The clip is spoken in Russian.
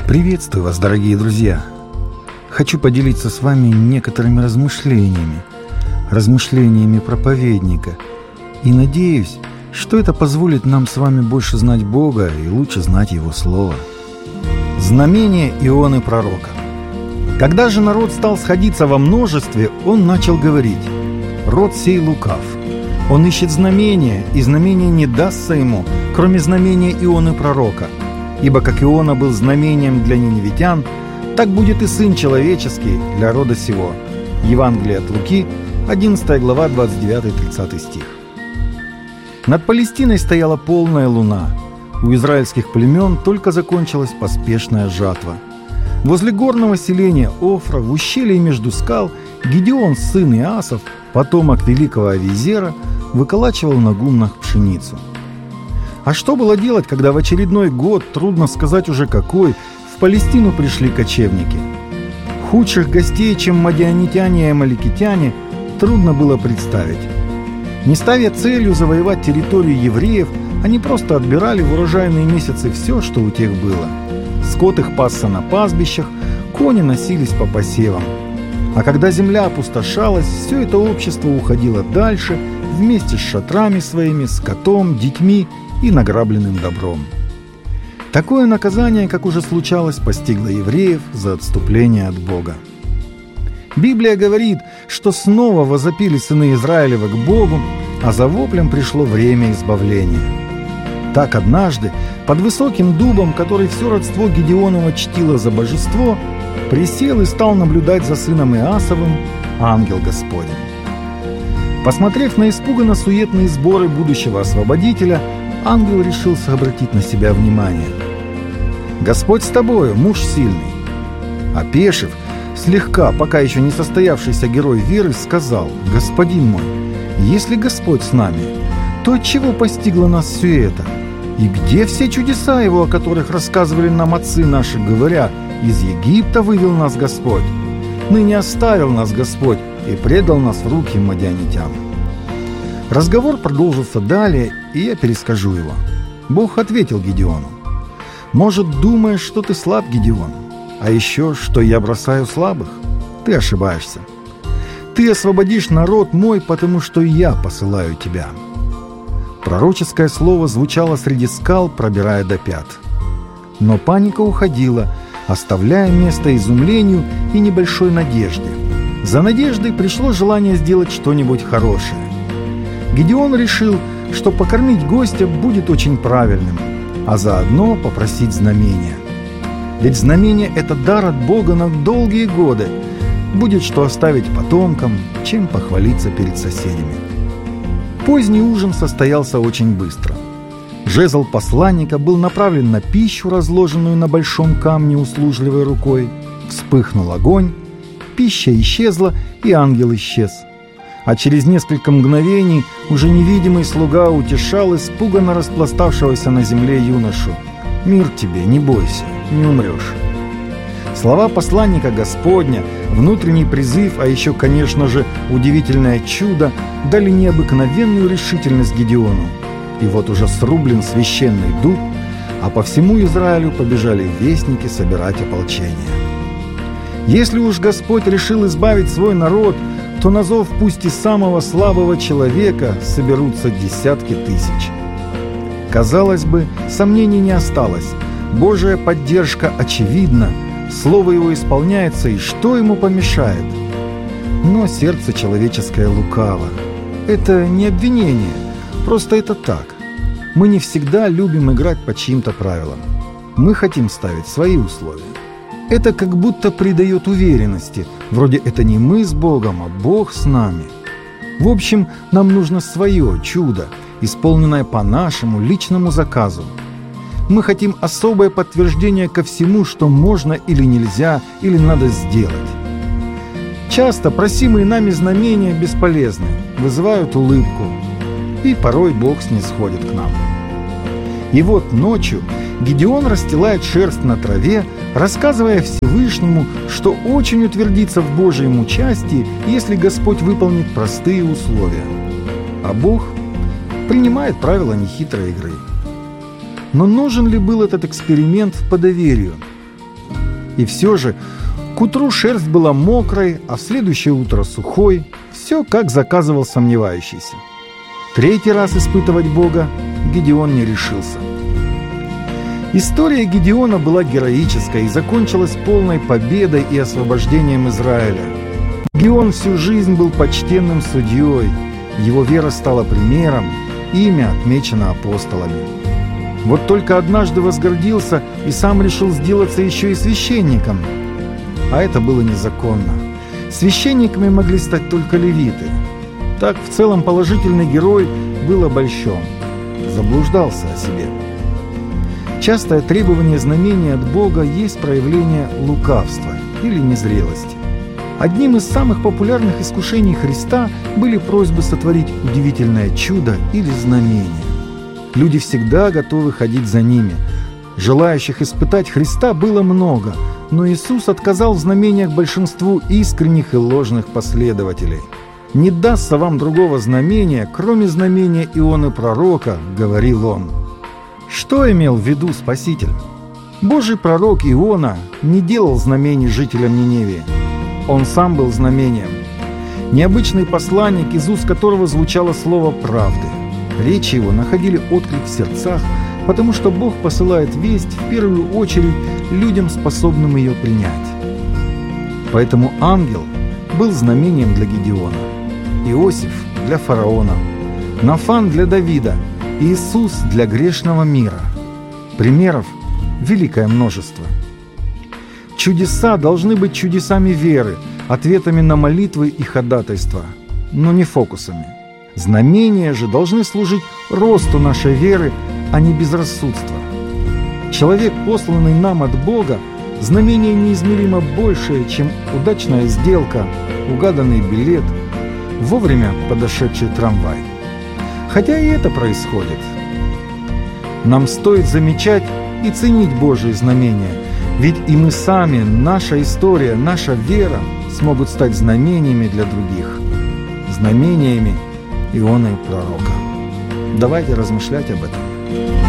Приветствую вас, дорогие друзья! Хочу поделиться с вами некоторыми размышлениями проповедника. И надеюсь, что это позволит нам с вами больше знать Бога и лучше знать Его Слово. Знамение Ионы пророка. Когда же народ стал сходиться во множестве, он начал говорить: «Род сей лукав. Он ищет знамения, и знамение не дастся ему, кроме знамения Ионы пророка. Ибо как Иона был знамением для ниневитян, так будет и Сын Человеческий для рода сего». Евангелие от Луки, 11 глава, 29-30 стих. Над Палестиной стояла полная луна. У израильских племен только закончилась поспешная жатва. Возле горного селения Офра, в ущелье между скал, Гидеон, сын Иасов, потомок великого Авиезера, выколачивал на гумнах пшеницу. А что было делать, когда в очередной год, трудно сказать уже какой, в Палестину пришли кочевники? Худших гостей, чем мадианитяне и амаликитяне, трудно было представить. Не ставя целью завоевать территорию евреев, они просто отбирали в урожайные месяцы все, что у тех было. Скот их пасся на пастбищах, кони носились по посевам. А когда земля опустошалась, все это общество уходило дальше, вместе с шатрами своими, скотом, детьми и награбленным добром. Такое наказание, как уже случалось, постигло евреев за отступление от Бога. Библия говорит, что снова возопили сыны Израилевы к Богу, а за воплем пришло время избавления. Так однажды, под высоким дубом, который все родство Гидеонова чтило за божество, присел и стал наблюдать за сыном Иасовым ангел Господень. Посмотрев на испуганно-суетные сборы будущего освободителя, ангел решился обратить на себя внимание. «Господь с тобою, муж сильный». Опешив, слегка, пока еще не состоявшийся герой веры, сказал: «Господин мой, если Господь с нами, то отчего постигло нас все это? И где все чудеса Его, о которых рассказывали нам отцы наши, говоря: из Египта вывел нас Господь? Ныне оставил нас Господь и предал нас в руки мадианитян». Разговор продолжился далее, и я перескажу его. Бог ответил Гидеону: «Может, думаешь, что ты слаб, Гидеон? А еще, что я бросаю слабых? Ты ошибаешься. Ты освободишь народ мой, потому что я посылаю тебя». Пророческое слово звучало среди скал, пробирая до пят. Но паника уходила, оставляя место изумлению и небольшой надежде. За надеждой пришло желание сделать что-нибудь хорошее. Гидеон решил, что покормить гостя будет очень правильным, а заодно попросить знамения. Ведь знамение – это дар от Бога на долгие годы. Будет что оставить потомкам, чем похвалиться перед соседями. Поздний ужин состоялся очень быстро. Жезл посланника был направлен на пищу, разложенную на большом камне услужливой рукой. Вспыхнул огонь, пища исчезла, и ангел исчез. А через несколько мгновений уже невидимый слуга утешал испуганно распластавшегося на земле юношу: «Мир тебе, не бойся, не умрешь». Слова посланника Господня, внутренний призыв, а еще, конечно же, удивительное чудо, дали необыкновенную решительность Гидеону. И вот уже срублен священный дуб, а по всему Израилю побежали вестники собирать ополчение. Если уж Господь решил избавить свой народ, то на зов пусть и самого слабого человека соберутся десятки тысяч. Казалось бы, сомнений не осталось. Божья поддержка очевидна, слово Его исполняется, и что ему помешает? Но сердце человеческое лукаво. Это не обвинение, просто это так. Мы не всегда любим играть по чьим-то правилам. Мы хотим ставить свои условия. Это как будто придает уверенности, вроде это не мы с Богом, а Бог с нами. В общем, нам нужно свое чудо, исполненное по нашему личному заказу. Мы хотим особое подтверждение ко всему, что можно или нельзя, или надо сделать. Часто просимые нами знамения бесполезны, вызывают улыбку, и порой Бог снисходит к нам. И вот ночью Гидеон расстилает шерсть на траве, рассказывая Всевышнему, что очень утвердится в Божьем участии, если Господь выполнит простые условия. А Бог принимает правила нехитрой игры. Но нужен ли был этот эксперимент по доверию? И все же к утру шерсть была мокрой, а в следующее утро сухой. Все, как заказывал сомневающийся. Третий раз испытывать Бога Гедеон не решился. История Гедеона была героической и закончилась полной победой и освобождением Израиля. Гедеон всю жизнь был почтенным судьей, его вера стала примером, имя отмечено апостолами. Вот только однажды возгордился и сам решил сделаться еще и священником. А это было незаконно. Священниками могли стать только левиты. Так в целом положительный герой был обольщен, заблуждался о себе. Частое требование знамения от Бога есть проявление лукавства или незрелости. Одним из самых популярных искушений Христа были просьбы сотворить удивительное чудо или знамение. Люди всегда готовы ходить за ними. Желающих испытать Христа было много, но Иисус отказал в знамениях большинству искренних и ложных последователей. «Не дастся вам другого знамения, кроме знамения Ионы Пророка», — говорил он. Что имел в виду Спаситель? Божий пророк Иона не делал знамений жителям Ниневии. Он сам был знамением. Необычный посланник, из уст которого звучало слово правды. Речи его находили отклик в сердцах, потому что Бог посылает весть в первую очередь людям, способным ее принять. Поэтому ангел был знамением для Гедеона, Иосиф для фараона, Нафан для Давида, Иисус для грешного мира. Примеров великое множество. Чудеса должны быть чудесами веры, ответами на молитвы и ходатайства, но не фокусами. Знамения же должны служить росту нашей веры, а не безрассудства. Человек, посланный нам от Бога, знамение неизмеримо большее, чем удачная сделка, угаданный билет, вовремя подошедший трамвай. Хотя и это происходит. Нам стоит замечать и ценить Божьи знамения, ведь и мы сами, наша история, наша вера смогут стать знамениями для других, знамениями Ионы Пророка. Давайте размышлять об этом.